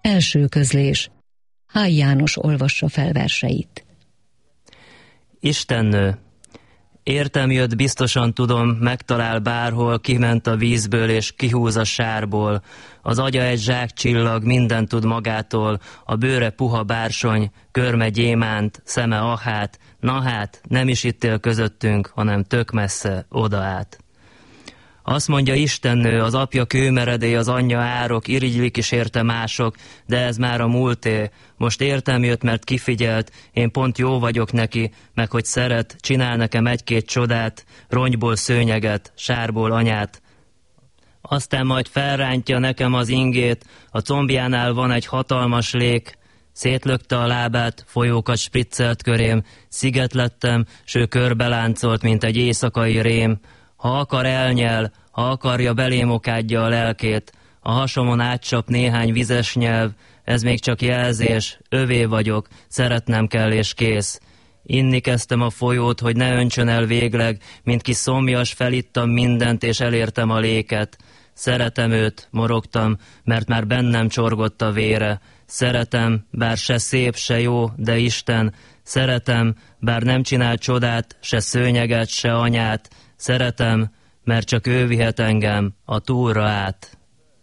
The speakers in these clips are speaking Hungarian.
Első közlés. Háj János olvassa fel verseit. Istennő, értem jött, biztosan tudom, megtalál bárhol, kiment a vízből és kihúz a sárból. Az agya egy zsákcsillag, mindent tud magától, a bőre puha bársony, körme gyémánt, szeme ahát, na hát, nem is itt él közöttünk, hanem tök messze, oda át. Azt mondja Istennő, az apja kőmeredély, az anyja árok, irigylik is érte mások, de ez már a múlté. Most értem jött, mert kifigyelt, én pont jó vagyok neki, meg hogy szeret, csinál nekem egy-két csodát, rongyból szőnyeget, sárból anyát. Aztán majd felrántja nekem az ingét, a combjánál van egy hatalmas lék, szétlökte a lábát, folyókat spriccelt körém, sziget lettem, s ő körbeláncolt, mint egy éjszakai rém. Ha akar elnyel, ha akarja belém okádja a lelkét, a hasomon átcsap néhány vizes nyelv, ez még csak jelzés, övé vagyok, szeretnem kell és kész. Inni kezdtem a folyót, hogy ne öntsön el végleg, mint ki szomjas, felittam mindent és elértem a léket. Szeretem őt, morogtam, mert már bennem csorgott a vére. Szeretem, bár se szép, se jó, de Isten. Szeretem, bár nem csinál csodát, se szőnyeget, se anyát. Szeretem, mert csak ő vihet engem a túlra át.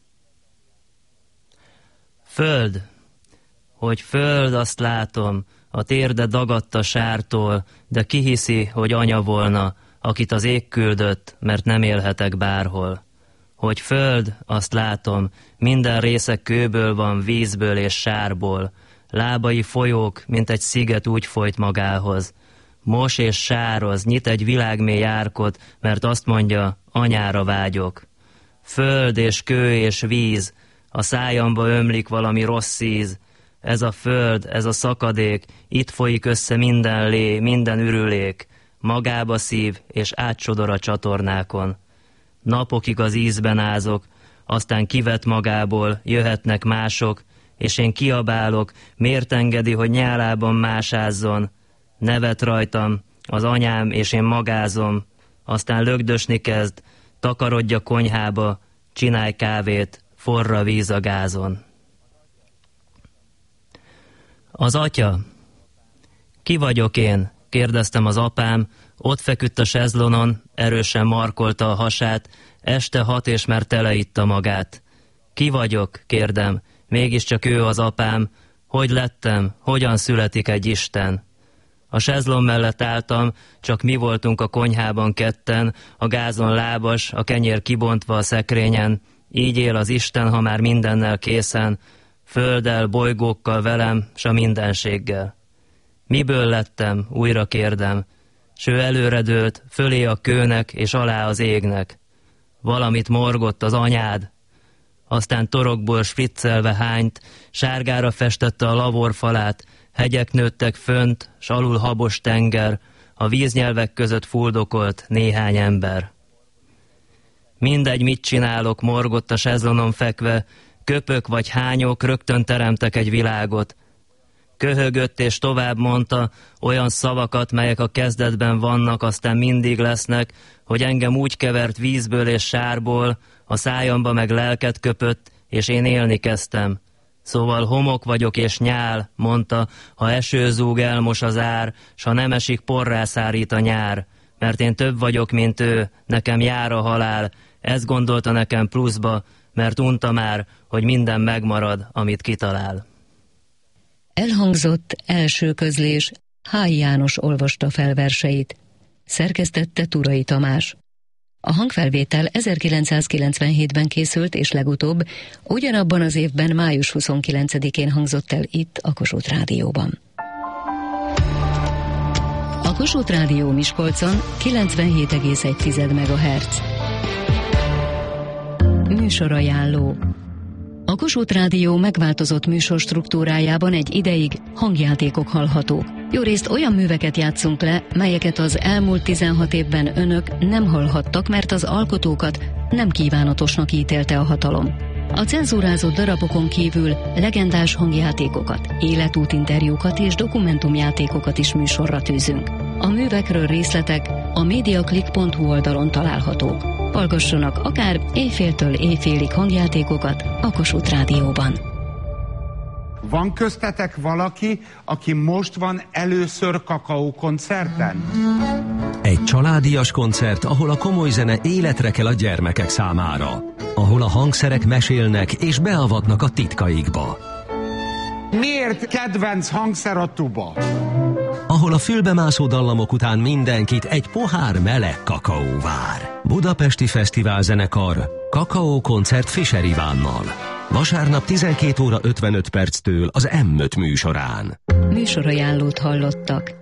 Föld, hogy föld, azt látom, a térde dagadt a sártól, de ki hiszi, hogy anya volna, akit az ég küldött, mert nem élhetek bárhol. Hogy föld, azt látom, minden része kőből van, vízből és sárból, lábai folyók, mint egy sziget úgy folyt magához. Mos és sároz, nyit egy világmély árkot, mert azt mondja, anyára vágyok. Föld és kő és víz, a szájamba ömlik valami rossz íz. Ez a föld, ez a szakadék, itt folyik össze minden lé, minden ürülék, magába szív és átsodor a csatornákon. Napokig az ízben ázok, aztán kivet magából, jöhetnek mások, és én kiabálok, miért engedi, hogy nyálában másázzon. Nevet rajtam, az anyám, és én magázom, aztán lögdösni kezd, takarodj a konyhába, csinálj kávét, forra víz a gázon. Az atya. Ki vagyok én? Kérdeztem az apám, ott feküdt a sezlonon, erősen markolta a hasát, este 6 és már teleitta magát. Ki vagyok? Kérdem, mégiscsak ő az apám, hogy lettem, hogyan születik egy Isten? A sezlon mellett álltam, csak mi voltunk a konyhában ketten, a gázon lábas, a kenyér kibontva a szekrényen. Így él az Isten, ha már mindennel készen, földdel, bolygókkal velem, s a mindenséggel. Miből lettem, újra kérdem, s ő előredőlt, fölé a kőnek és alá az égnek. Valamit morgott az anyád, aztán torokból spriccelve hányt, sárgára festette a lavorfalát, hegyek nőttek fönt, s alul habos tenger, a víznyelvek között fuldokolt néhány ember. Mindegy, mit csinálok, morgott a sezlonon fekve, köpök vagy hányok, rögtön teremtek egy világot. Köhögött és tovább mondta olyan szavakat, melyek a kezdetben vannak, aztán mindig lesznek, hogy engem úgy kevert vízből és sárból, a szájamba meg lelket köpött, és én élni kezdtem. Szóval homok vagyok és nyál, mondta, ha eső zúg, elmos az ár, s ha nem esik, porrá szárít a nyár. Mert én több vagyok, mint ő, nekem jár a halál, ezt gondolta nekem pluszba, mert unta már, hogy minden megmarad, amit kitalál. Elhangzott első közlés, Háj János olvasta fel verseit. Szerkesztette Turai Tamás. A hangfelvétel 1997-ben készült, és legutóbb ugyanabban az évben, május 29-én hangzott el itt, a Kossuth Rádióban. A Kossuth Rádió Miskolcon 97,1 MHz. Műsorajánló. A Kossuth Rádió megváltozott műsorstruktúrájában egy ideig hangjátékok hallhatók. Jórészt olyan műveket játszunk le, melyeket az elmúlt 16 évben önök nem hallhattak, mert az alkotókat nem kívánatosnak ítélte a hatalom. A cenzúrázott darabokon kívül legendás hangjátékokat, életútinterjúkat és dokumentumjátékokat is műsorra tűzünk. A művekről részletek a mediaclick.hu oldalon találhatók. Hallgassanak akár éjféltől éjfélig hangjátékokat a Kossuth Rádióban. Van köztetek valaki, aki most van először kakaókoncerten? Egy családias koncert, ahol a komoly zene életre kell a gyermekek számára. Ahol a hangszerek mesélnek és beavatnak a titkaikba. Miért kedvenc hangszer a tuba? Ahol a fülbemászó dallamok után mindenkit egy pohár meleg kakaó vár. Budapesti Fesztiválzenekar kakaókoncert Fischer Ivánnal. Vasárnap 12 óra 55 perctől az M5 műsorán. Műsorajánlót hallottak.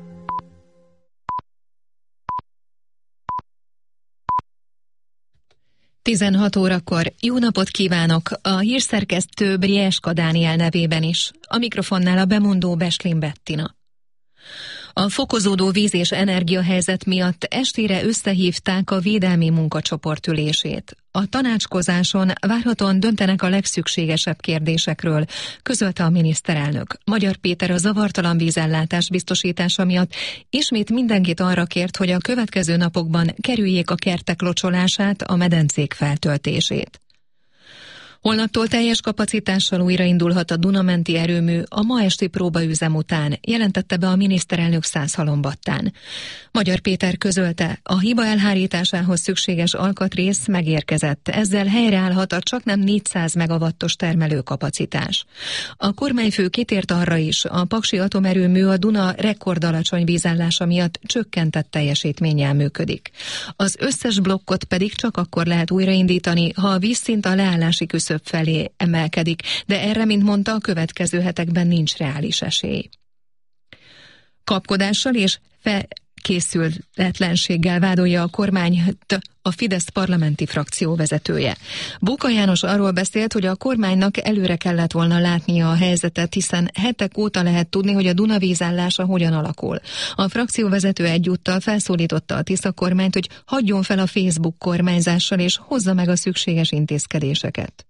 Tizenhat órakor jó napot kívánok a hírszerkesztő Brieska Dániel nevében is. A mikrofonnál a bemondó Beslin Bettina. A fokozódó víz- és energiahelyzet miatt estére összehívták a védelmi munkacsoport ülését. A tanácskozáson várhatóan döntenek a legszükségesebb kérdésekről, közölte a miniszterelnök. Magyar Péter a zavartalan vízellátás biztosítása miatt ismét mindenkit arra kért, hogy a következő napokban kerüljék a kertek locsolását, a medencék feltöltését. Holnaptól teljes kapacitással újraindulhat a Duna-menti erőmű a ma esti próbaüzem után, jelentette be a miniszterelnök Százhalombattán. Magyar Péter közölte, a hiba elhárításához szükséges alkatrész megérkezett, ezzel helyreállhat a csaknem 400 megawattos termelőkapacitás. A kormányfő kitért arra is, a paksi atomerőmű a Duna rekordalacsony vízállása miatt csökkentett teljesítménnyel működik. Az összes blokkot pedig csak akkor lehet újraindítani, ha a vízszint a leállási küszöb felé emelkedik, de erre, mint mondta, a következő hetekben nincs reális esély. Kapkodással és felkészületlenséggel vádolja a kormányt a Fidesz parlamenti frakció vezetője. Bóka János arról beszélt, hogy a kormánynak előre kellett volna látnia a helyzetet, hiszen hetek óta lehet tudni, hogy a Duna vízállása hogyan alakul. A frakcióvezető egyúttal felszólította a Tisza kormányt, hogy hagyjon fel a Facebook kormányzással és hozza meg a szükséges intézkedéseket.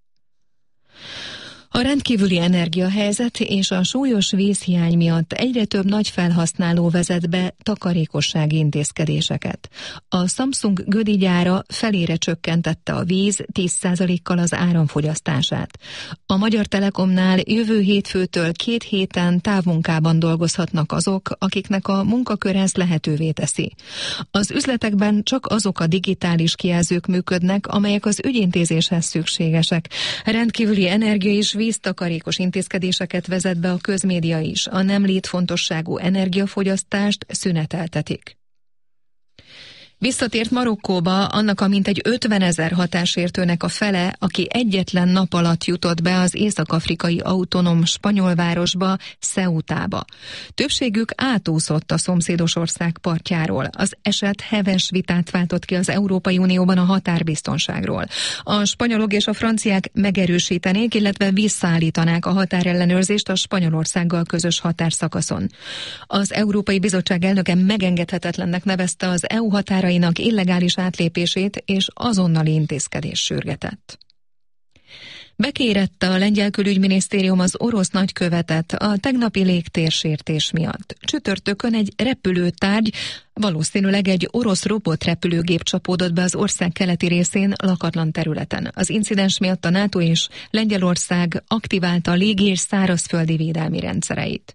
A rendkívüli energiahelyzet és a súlyos vízhiány miatt egyre több nagy felhasználó vezet be takarékossági intézkedéseket. A Samsung Gödi gyára felére csökkentette a víz 10%-kal az áramfogyasztását. A Magyar Telekomnál jövő hétfőtől 2 héten távmunkában dolgozhatnak azok, akiknek a munkakör ezt lehetővé teszi. Az üzletekben csak azok a digitális kijelzők működnek, amelyek az ügyintézéshez szükségesek. Rendkívüli energia és víztakarékos intézkedéseket vezet be a közmédia is. A nem létfontosságú energiafogyasztást szüneteltetik. Visszatért Marokkóba annak a mintegy 50 000 hatásértőnek a fele, aki egyetlen nap alatt jutott be az észak-afrikai autonóm spanyol városba, Ceutába. Többségük átúszott a szomszédos ország partjáról. Az eset heves vitát váltott ki az Európai Unióban a határbiztonságról. A spanyolok és a franciák megerősítenék, illetve visszaállítanák a határellenőrzést a Spanyolországgal közös határszakaszon. Az Európai Bizottság elnöke megengedhetetlennek nevezte az EU határainak illegális átlépését, és azonnali intézkedés sürgetett. Bekérette a lengyel külügyminisztérium az orosz nagykövetet a tegnapi légtérsértés miatt. Csütörtökön egy repülőtárgy, valószínűleg egy orosz robotrepülőgép csapódott be az ország keleti részén, lakatlan területen. Az incidens miatt a NATO és Lengyelország aktiválta a légi és szárazföldi védelmi rendszereit.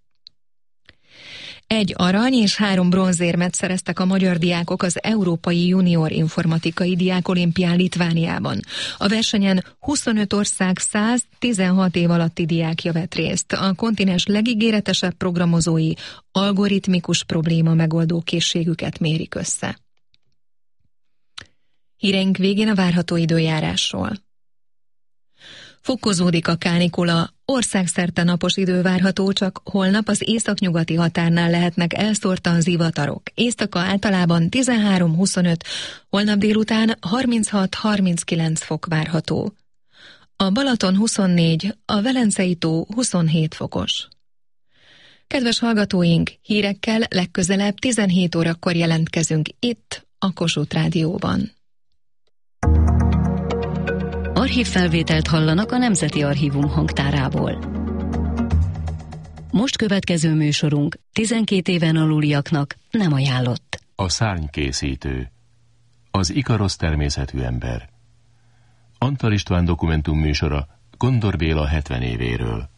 1 arany és 3 bronzérmet szereztek a magyar diákok az Európai Junior Informatikai Diákolimpián Litvániában. A versenyen 25 ország 116 év alatti diákja vett részt. A kontinens legígéretesebb programozói algoritmikus probléma megoldó készségüket mérik össze. Híreink végén a várható időjárásról. Fokozódik a kánikula, országszerte napos idő várható, csak holnap az északnyugati határnál lehetnek elszórtan zivatarok. Éjszaka általában 13-25, holnap délután 36-39 fok várható. A Balaton 24, a Velencei tó 27 fokos. Kedves hallgatóink, hírekkel legközelebb 17 órakor jelentkezünk itt, a Kossuth Rádióban. Archívfelvételt hallanak a Nemzeti Archívum hangtárából. Most következő műsorunk 12 éven aluliaknak nem ajánlott. A szárnykészítő. Az Ikarosz természetű ember. Antal István dokumentum műsora Gondor Béla 70 évéről.